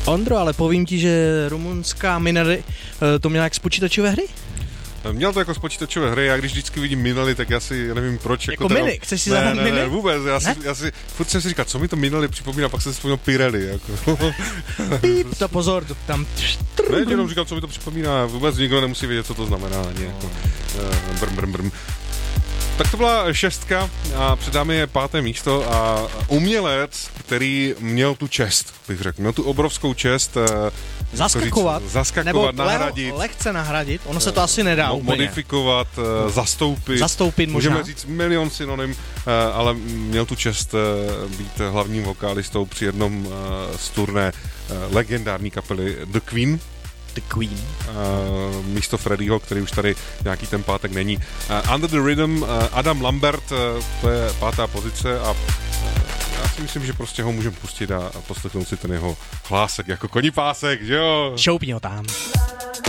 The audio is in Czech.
Ondro, ale povím ti, že rumunská Minelli to měla jak z počítačové hry? Měl to jako z počítačové hry, já když vždycky vidím Minelli, tak já si nevím proč. Jako Mini, chceš si zahrát Mini? Ne, vůbec, já si furt jsem si říkal, co mi to Minelli připomíná, pak jsem si vzpomněl Pirelli. Jako. Píp, to pozor, to tam... Ne, jenom říkal, co mi to připomíná, vůbec nikdo nemusí vědět, co to znamená. Ani, jako, brm. Tak to byla 6 a před námi je 5. místo a umělec, který měl tu čest, bych řekl, měl tu obrovskou čest zaskakovat, nebo nahradit. Lehce nahradit, ono se to asi nedá úplně. Modifikovat, zastoupit můžeme říct milion synonym, ale měl tu čest být hlavním vokálistou při jednom z turné legendární kapely The Queen. Místo Freddieho, který už tady nějaký ten pátek není. Under the Rhythm, Adam Lambert, to je 5. pozice a já si myslím, že prostě ho můžeme pustit a poslechnout si ten jeho hlásek jako konipásek, že jo? Šoupni ho tam.